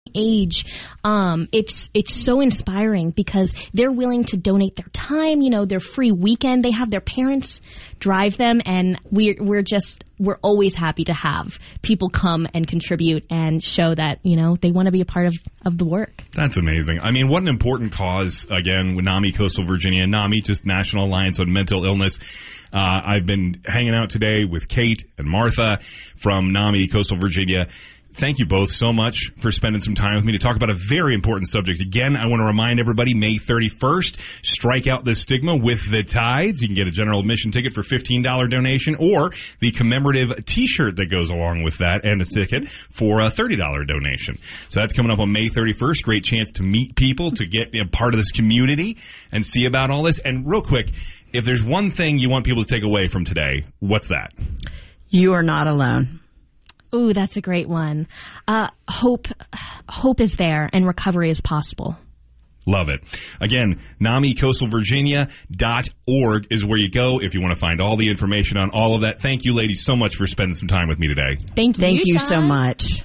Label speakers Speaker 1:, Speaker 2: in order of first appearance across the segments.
Speaker 1: age, it's so inspiring because they're willing to donate their time, their free weekend. They have their parents drive them, and we're always happy to have people come and contribute and show that, they want to be a part of the work.
Speaker 2: That's amazing. I mean, what an important cause, again, with NAMI Coastal Virginia. NAMI, just National Alliance on Mental Illness. I've been hanging out today with Kate and Martha from NAMI Coastal Virginia. Thank you both so much for spending some time with me to talk about a very important subject. Again, I want to remind everybody, May 31st, strike out the stigma with the Tides. You can get a general admission ticket for $15 donation or the commemorative T-shirt that goes along with that and a ticket for a $30 donation. So that's coming up on May 31st. Great chance to meet people, to get a part of this community and see about all this. And real quick, if there's one thing you want people to take away from today, what's that?
Speaker 3: You are not alone.
Speaker 1: Ooh, that's a great one. Hope is there and recovery is possible.
Speaker 2: Love it. Again, NAMICoastalVirginia.org is where you go if you want to find all the information on all of that. Thank you, ladies, so much for spending some time with me today.
Speaker 1: Thank
Speaker 3: you so much.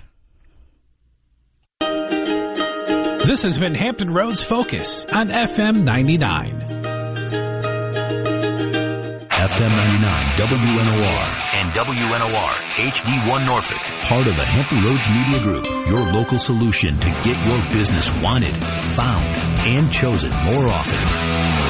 Speaker 4: This has been Hampton Roads Focus on FM 99.
Speaker 5: FM 99 WNOR and WNOR HD1 Norfolk, part of the Hampton Roads Media Group, your local solution to get your business wanted, found, and chosen more often.